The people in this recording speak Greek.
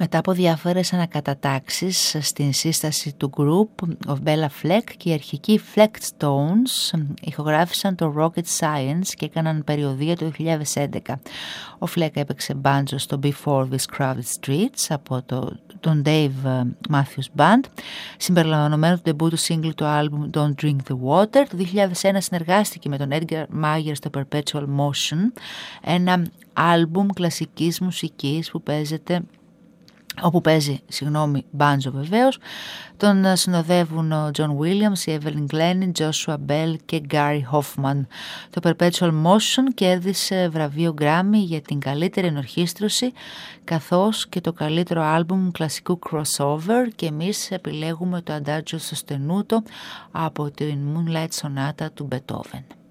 Μετά από διάφορες ανακατατάξεις στην σύσταση του group, ο Bela Fleck και οι αρχικοί Fleck Stones ηχογράφησαν το Rocket Science και έκαναν περιοδεία το 2011. Ο Fleck έπαιξε μπάντζο στο Before These Crowded Streets από τον Dave Matthews Band, συμπεριλαμβανομένου του debut του single του album Don't Drink the Water. Το 2001 συνεργάστηκε με τον Edgar Meyer στο Perpetual Motion, ένα άλμπουμ κλασικής μουσικής όπου παίζει μπάντζο βεβαίως. Τον συνοδεύουν ο John Williams, η Evelyn Glennie, Joshua Bell και Gary Hoffman. Το Perpetual Motion κέρδισε βραβείο Grammy για την καλύτερη ενορχήστρωση καθώς και το καλύτερο άλμπουμ κλασικού crossover, και εμείς επιλέγουμε το Adagio Sostenuto από την Moonlight Sonata του Beethoven.